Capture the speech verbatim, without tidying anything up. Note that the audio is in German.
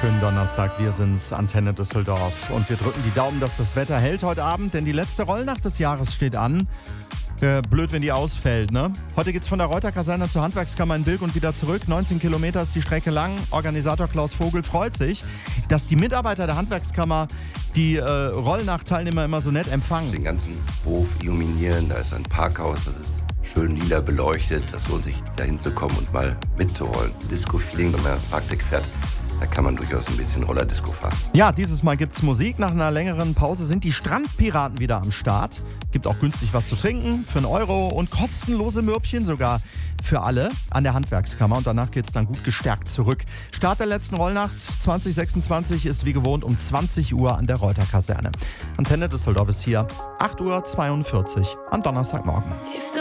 Schönen Donnerstag, wir sind's, Antenne Düsseldorf. Und wir drücken die Daumen, dass das Wetter hält heute Abend, denn die letzte Rollnacht des Jahres steht an. Äh, blöd, wenn die ausfällt, ne? Heute geht's von der Reuter-Kaserne zur Handwerkskammer in Bilk und wieder zurück. neunzehn Kilometer ist die Strecke lang. Organisator Klaus Vogel freut sich, dass die Mitarbeiter der Handwerkskammer die äh, Rollnacht-Teilnehmer immer so nett empfangen. Den ganzen Hof illuminieren, da ist ein Parkhaus, das ist schön lila beleuchtet. Das lohnt sich, da hinzukommen und mal mitzurollen. Disco-Feeling, wenn man das Parkdeck fährt. Da kann man durchaus ein bisschen Rollerdisco fahren. Ja, dieses Mal gibt's Musik. Nach einer längeren Pause sind die Strandpiraten wieder am Start. Gibt auch günstig was zu trinken für einen Euro und kostenlose Mürbchen sogar für alle an der Handwerkskammer. Und danach geht's dann gut gestärkt zurück. Start der letzten Rollnacht zwanzig sechsundzwanzig ist wie gewohnt um zwanzig Uhr an der Reuter-Kaserne. Antenne Düsseldorf ist hier, acht Uhr zweiundvierzig am Donnerstagmorgen.